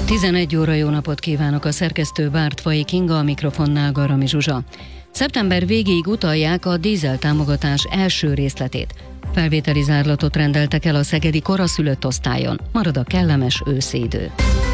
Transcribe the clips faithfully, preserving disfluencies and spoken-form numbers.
tizenegy óra, jó napot kívánok, a szerkesztő Bártfai Kinga, a mikrofonnál Garami Zsuzsa. Szeptember végéig utalják a dízel támogatás első részletét. Felvételi zárlatot rendeltek el a szegedi koraszülött osztályon. Marad a kellemes őszi idő.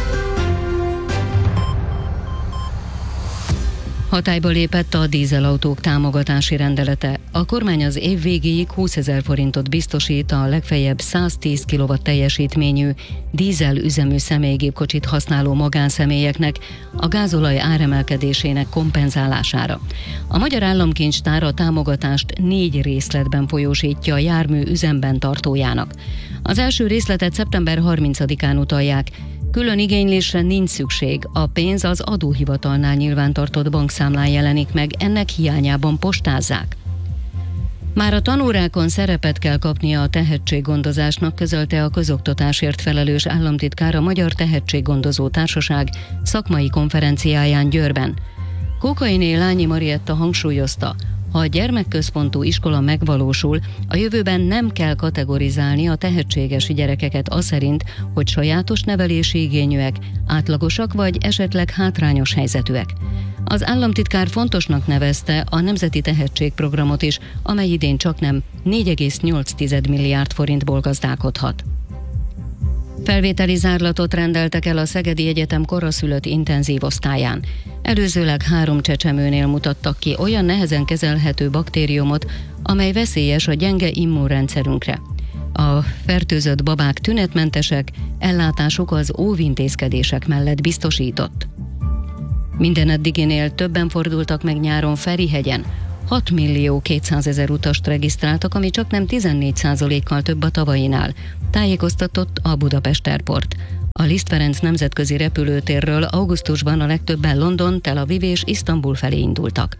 Hatályba lépett a dízelautók támogatási rendelete. A kormány az év végéig húszezer forintot biztosít a legfeljebb száztíz kilowatt teljesítményű dízel üzemű személygépkocsit használó magánszemélyeknek a gázolaj áremelkedésének kompenzálására. A Magyar Államkincstár a támogatást négy részletben folyósítja a jármű üzemben tartójának. Az első részletet szeptember harmincadikán utalják. Külön igénylésre nincs szükség, a pénz az adóhivatalnál nyilvántartott bankszámlán jelenik meg, ennek hiányában postázzák. Már a tanórákon szerepet kell kapnia a tehetséggondozásnak, közölte a közoktatásért felelős államtitkár a Magyar Tehetséggondozó Társaság szakmai konferenciáján Győrben. Kókainé Lányi Marietta hangsúlyozta, ha a gyermekközpontú iskola megvalósul, a jövőben nem kell kategorizálni a tehetséges gyerekeket aszerint, hogy sajátos nevelési igényűek, átlagosak vagy esetleg hátrányos helyzetűek. Az államtitkár fontosnak nevezte a Nemzeti Tehetségprogramot is, amely idén csaknem négy egész nyolc milliárd forintból gazdálkodhat. Felvételi zárlatot rendeltek el a Szegedi Egyetem koraszülött intenzív osztályán. Előzőleg három csecsemőnél mutattak ki olyan nehezen kezelhető baktériumot, amely veszélyes a gyenge immunrendszerünkre. A fertőzött babák tünetmentesek, ellátásuk az óvintézkedések mellett biztosított. Minden eddiginél többen fordultak meg nyáron Ferihegyen. hat millió kétszázezer utast regisztráltak, ami csaknem tizennégy százalékkal több a tavainál, tájékoztatott a Budapest Airport. A Liszt Ferenc nemzetközi repülőtérről augusztusban a legtöbben London, Tel Aviv és Isztambul felé indultak.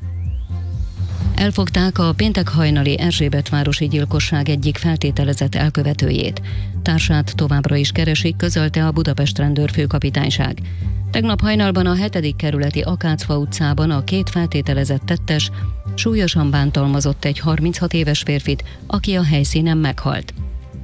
Elfogták a péntek hajnali Erzsébetvárosi gyilkosság egyik feltételezett elkövetőjét. Társát továbbra is keresik, közölte a Budapest rendőrfőkapitányság. Tegnap hajnalban a hetedik kerületi Akácfa utcában a két feltételezett tettes súlyosan bántalmazott egy harminchat éves férfit, aki a helyszínen meghalt.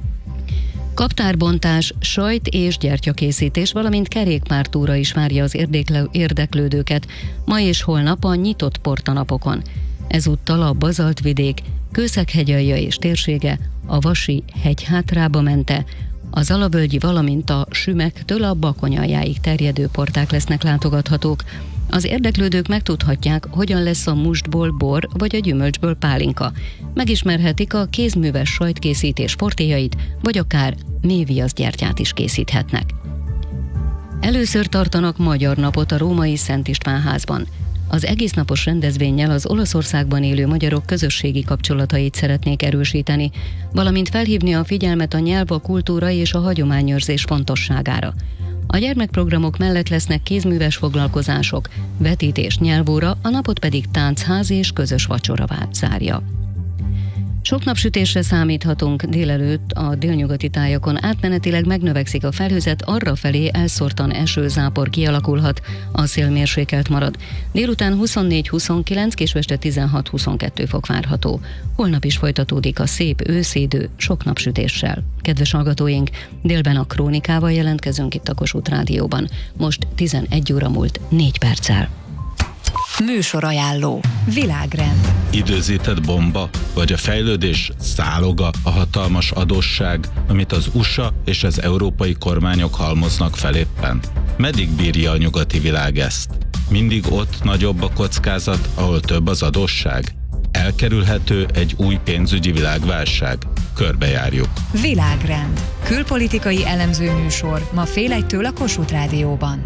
Kaptárbontás, sajt és gyertyakészítés, valamint kerékpártúra is várja az érdeklődőket ma és holnap a nyitott portanapokon. Ezúttal a Bazaltvidék, Kőszeghegyalja és térsége, a Vasi hegyhátrába mente, az Alavölgyi, valamint a Sümektől a Bakonyaljáig terjedő porták lesznek látogathatók. Az érdeklődők megtudhatják, hogyan lesz a mustból bor vagy a gyümölcsből pálinka. Megismerhetik a kézműves sajtkészítés fortéjait, vagy akár méhviaszgyertyát is készíthetnek. Először tartanak magyar napot a római Szent István házban. Az egésznapos rendezvénnyel az Olaszországban élő magyarok közösségi kapcsolatait szeretnék erősíteni, valamint felhívni a figyelmet a nyelv, a kultúra és a hagyományőrzés fontosságára. A gyermekprogramok mellett lesznek kézműves foglalkozások, vetítés, nyelvóra, a napot pedig táncház és közös vacsora zárja. Sok napsütésre számíthatunk, délelőtt a délnyugati tájakon átmenetileg megnövekszik a felhőzet, arrafelé elszórtan esőzápor kialakulhat, a szél mérsékelt marad. Délután huszonnégy huszonkilenc, késő este tizenhat huszonkettő fok várható. Holnap is folytatódik a szép őszidő, sok napsütéssel. Kedves hallgatóink, délben a Krónikával jelentkezünk itt a Kossuth Rádióban. Most tizenegy óra múlt négy perccel. Műsorajánló. Világrend. Időzített bomba, vagy a fejlődés záloga a hatalmas adósság, amit az u es á és az európai kormányok halmoznak fel éppen? Meddig bírja a nyugati világ ezt? Mindig ott nagyobb a kockázat, ahol több az adósság? Elkerülhető egy új pénzügyi világválság? Körbejárjuk. Világrend. Külpolitikai elemző műsor ma fél egytől a Kossuth Rádióban.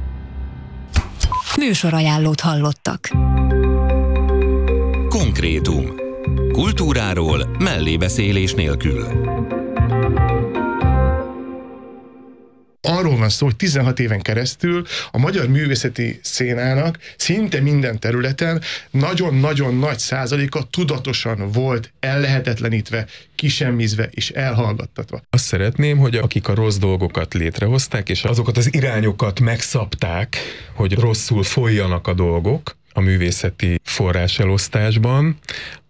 Műsorajánlót hallottak. Konkrétum. Kultúráról mellébeszélés nélkül. Arról van szó, hogy tizenhat éven keresztül a magyar művészeti szénának szinte minden területen nagyon-nagyon nagy százaléka tudatosan volt ellehetetlenítve, kisemmizve és elhallgattatva. Azt szeretném, hogy akik a rossz dolgokat létrehozták, és azokat az irányokat megszabták, hogy rosszul folyjanak a dolgok a művészeti forráselosztásban,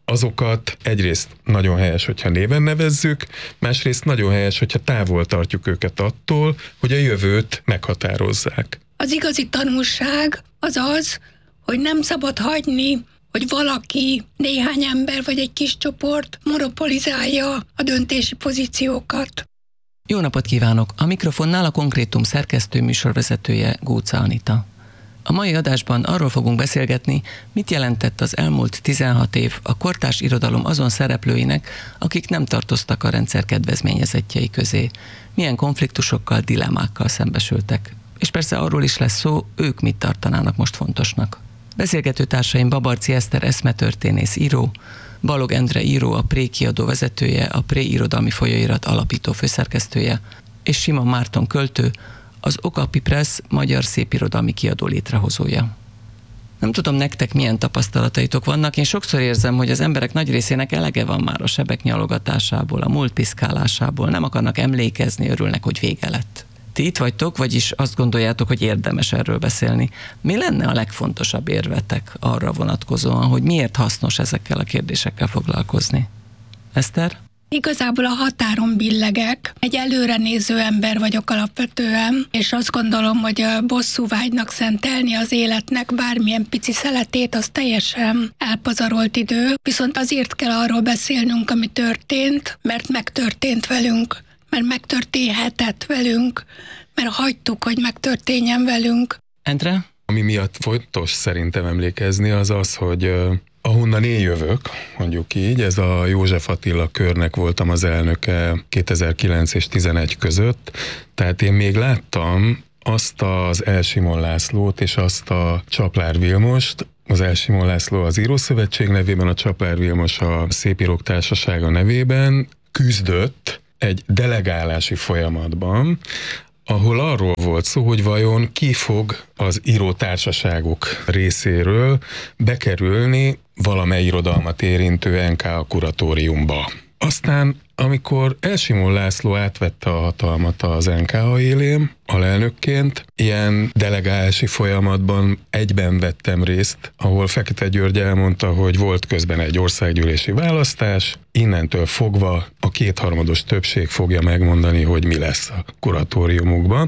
azokat egyrészt nagyon helyes, hogyha néven nevezzük, másrészt nagyon helyes, hogyha távol tartjuk őket attól, hogy a jövőt meghatározzák. Az igazi tanulság az az, hogy nem szabad hagyni, hogy valaki, néhány ember vagy egy kis csoport monopolizálja a döntési pozíciókat. Jó napot kívánok! A mikrofonnál a Konkrétum szerkesztő műsorvezetője Gócza Anita. A mai adásban arról fogunk beszélgetni, mit jelentett az elmúlt tizenhat év a kortárs irodalom azon szereplőinek, akik nem tartoztak a rendszer kedvezményezettjei közé. Milyen konfliktusokkal, dilemmákkal szembesültek. És persze arról is lesz szó, ők mit tartanának most fontosnak. Beszélgető társaim Babarczy Eszter eszmetörténész író, Balog Endre író, a Pré kiadó vezetője, a Pré irodalmi folyóirat alapító főszerkesztője, és Simon Márton költő, az Okapi Press magyar szépirodalmi kiadó létrehozója. Nem tudom nektek milyen tapasztalataitok vannak, én sokszor érzem, hogy az emberek nagy részének elege van már a sebek nyalogatásából, a múlt piszkálásából, nem akarnak emlékezni, örülnek, hogy vége lett. Ti itt vagytok, vagyis azt gondoljátok, hogy érdemes erről beszélni. Mi lenne a legfontosabb érvetek arra vonatkozóan, hogy miért hasznos ezekkel a kérdésekkel foglalkozni? Eszter? Igazából a határon billegek. Egy előrenéző ember vagyok alapvetően, és azt gondolom, hogy a bosszúvágynak szentelni az életnek bármilyen pici szeletét, az teljesen elpazarolt idő. Viszont azért kell arról beszélnünk, ami történt, mert megtörtént velünk, mert megtörténhetett velünk, mert hagytuk, hogy megtörténjen velünk. Endre? Ami miatt fontos szerintem emlékezni, az az, hogy uh, ahonnan én jövök, mondjuk így, ez a József Attila körnek voltam az elnöke kétezer-kilenc és tizenegy között, tehát én még láttam azt az Elsimon Lászlót és azt a Csaplár Vilmost, az Elsimon László az Írószövetség nevében, a Csaplár Vilmos a Szépírók Társasága nevében küzdött egy delegálási folyamatban, ahol arról volt szó, hogy vajon ki fog az írótársaságok részéről bekerülni valamely irodalmat érintő en ká á kuratóriumba. Aztán, amikor Elsimon László átvette a hatalmat az en ká á élén, alelnökként, ilyen delegálási folyamatban egyben vettem részt, ahol Fekete György elmondta, hogy volt közben egy országgyűlési választás, innentől fogva a kétharmados többség fogja megmondani, hogy mi lesz a kuratóriumukban,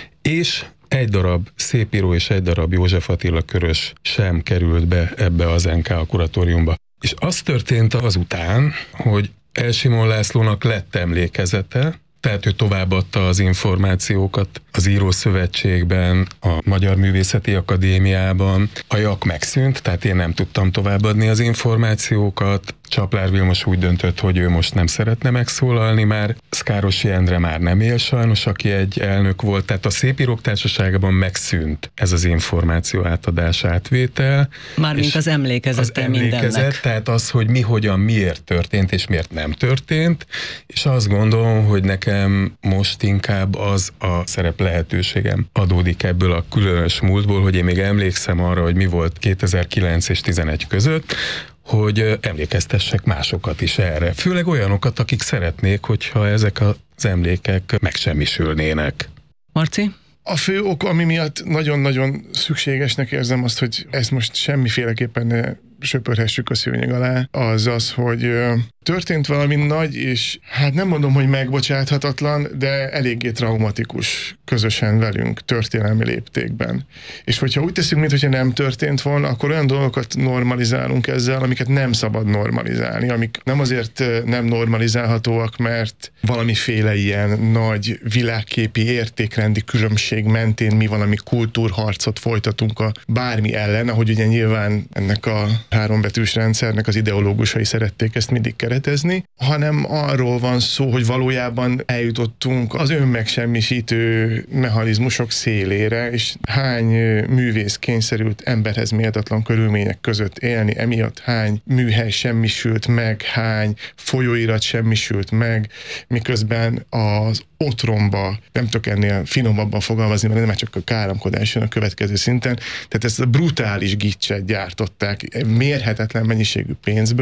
és egy darab szépíró és egy darab József Attila körös sem került be ebbe az en ká á kuratóriumba. És az történt azután, hogy Elsimon Lászlónak lett emlékezete, tehát ő továbbadta az információkat az Írószövetségben, a Magyar Művészeti Akadémiában. A jak megszűnt, tehát én nem tudtam továbbadni az információkat. Csaplár Vilmos úgy döntött, hogy ő most nem szeretne megszólalni már. Szkárosi Endre már nem él sajnos, aki egy elnök volt, tehát a Szépírók Társaságában megszűnt ez az információ átadás átvétel. Mármint az emlékezete mindennek. Az emlékezet, tehát az, hogy mi, hogyan, miért történt, és miért nem történt, és azt gondolom, hogy nekem most inkább az a szerep lehetőségem adódik ebből a különös múltból, hogy én még emlékszem arra, hogy mi volt kétezer-kilenc és tizenegy között, hogy emlékeztessek másokat is erre. Főleg olyanokat, akik szeretnék, hogyha ezek az emlékek megsemmisülnének. Marci? A fő ok, ami miatt nagyon-nagyon szükségesnek érzem azt, hogy ezt most semmiféleképpen ne söpörhessük a szőnyeg alá, az az, hogy történt valami nagy, és hát nem mondom, hogy megbocsáthatatlan, de eléggé traumatikus közösen velünk történelmi léptékben. És hogyha úgy teszünk, mintha nem történt volna, akkor olyan dolgokat normalizálunk ezzel, amiket nem szabad normalizálni, amik nem azért nem normalizálhatóak, mert valamiféle ilyen nagy világképi értékrendi különbség mentén mi valami kultúrharcot folytatunk a bármi ellen, ahogy ugye nyilván ennek a hárombetűs rendszernek az ideológusai szerették ezt mindig keretezni, hanem arról van szó, hogy valójában eljutottunk az önmegsemmisítő mechanizmusok szélére, és hány művész kényszerült emberhez méltatlan körülmények között élni, emiatt hány műhely semmisült meg, hány folyóirat semmisült meg, miközben az otromba, nem tudok ennél finomabban fogalmazni, mert nem csak a káromkodás jön a következő szinten, tehát ezt a brutális gicset gyártották mérhetetlen mennyiségű pénzből,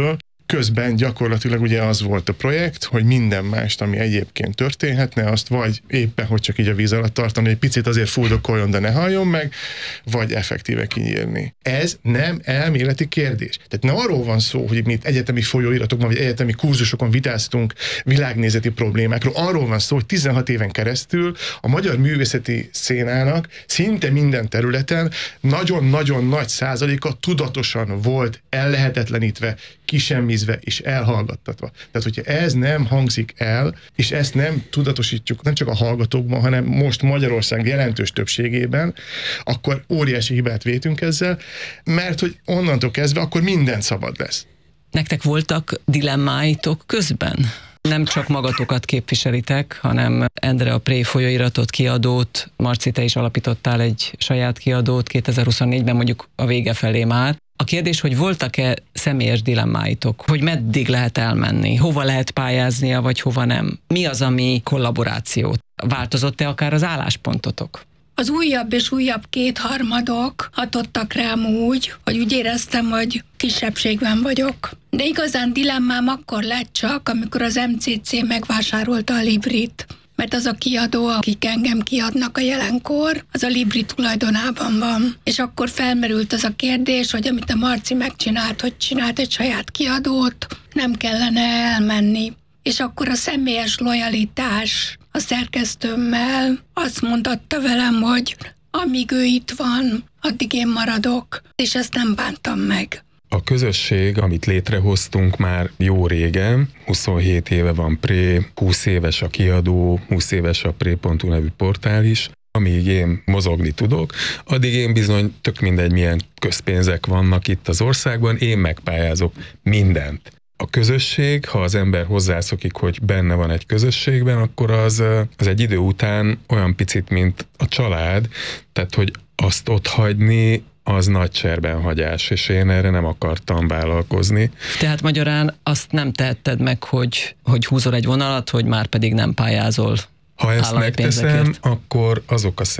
Közben gyakorlatilag ugye az volt a projekt, hogy minden mást, ami egyébként történhetne, azt vagy éppen, hogy csak így a víz alatt tartani, egy picit azért fuldokoljon, de ne halljon meg, vagy effektíve kinyírni. Ez nem elméleti kérdés. Tehát ne arról van szó, hogy mi egyetemi folyóiratokban, vagy egyetemi kurzusokon vitáztunk világnézeti problémákról. Arról van szó, hogy tizenhat éven keresztül a magyar művészeti szénának szinte minden területen nagyon-nagyon nagy százaléka tudatosan volt ellehetetlenítve, kisemmizve és elhallgattatva. Tehát, hogyha ez nem hangzik el, és ezt nem tudatosítjuk nem csak a hallgatókban, hanem most Magyarország jelentős többségében, akkor óriási hibát vétünk ezzel, mert hogy onnantól kezdve akkor minden szabad lesz. Nektek voltak dilemmáitok közben? Nem csak magatokat képviselitek, hanem Endre a Pré folyóiratot, kiadót, Marci, te is alapítottál egy saját kiadót kétezer-huszonnégyben, mondjuk a vége felé már. A kérdés, hogy voltak-e személyes dilemmáitok, hogy meddig lehet elmenni, hova lehet pályáznia, vagy hova nem? Mi az, ami kollaborációt? Változott-e akár az álláspontotok? Az újabb és újabb kétharmadok hatottak rám úgy, hogy úgy éreztem, hogy kisebbségben vagyok. De igazán dilemmám akkor lett csak, amikor az em cé cé megvásárolta a Librit. Mert az a kiadó, akik engem kiadnak a jelenkor, az a Libri tulajdonában van. És akkor felmerült az a kérdés, hogy amit a Marci megcsinált, hogy csinált egy saját kiadót, nem kellene elmenni. És akkor a személyes lojalitás a szerkesztőmmel azt mondatta velem, hogy amíg ő itt van, addig én maradok, és ezt nem bántam meg. A közösség, amit létrehoztunk már jó régen, huszonhét éve van Pré, húsz éves a kiadó, húsz éves a pré pont hu nevű portál is. Amíg én mozogni tudok, addig én bizony tök mindegy, milyen közpénzek vannak itt az országban, én megpályázok mindent. A közösség, ha az ember hozzászokik, hogy benne van egy közösségben, akkor az, az egy idő után olyan picit, mint a család, tehát hogy azt ott hagyni, az nagy cserbenhagyás, és én erre nem akartam vállalkozni. Tehát magyarán azt nem tehetted meg, hogy, hogy húzol egy vonalat, hogy már pedig nem pályázol. Ha ezt megteszem, akkor azok a